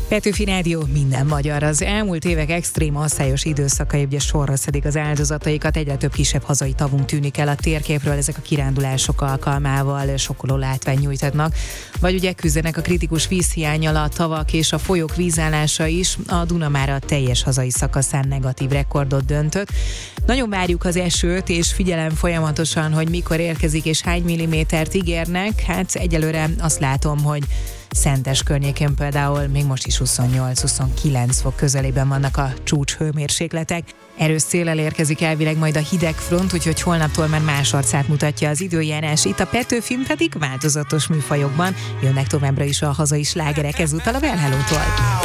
Petőfi Rádió, minden magyar. Az elmúlt évek extrém asszályos időszakai ugye sorra szedik az áldozataikat, egyre több kisebb hazai tavunk tűnik el a térképről, ezek a kirándulások alkalmával sokkoló látvány nyújtatnak, vagy ugye küzdenek a kritikus vízhiánnyal a tavak és a folyók vízállása is, a Duna már a teljes hazai szakaszán negatív rekordot döntött. Nagyon várjuk az esőt, és figyelem folyamatosan, hogy mikor érkezik és hány millimétert ígérnek. Hát egyelőre azt látom, hogy Szentes környékén például még most is 28-29 fok közelében vannak a csúcs hőmérsékletek. Erős széllel érkezik elvileg majd a hideg front, úgyhogy holnaptól már más arcát mutatja az időjárás. Itt a Petőfin pedig változatos műfajokban jönnek továbbra is a hazai slágerek, ezúttal a Well Hello-tól.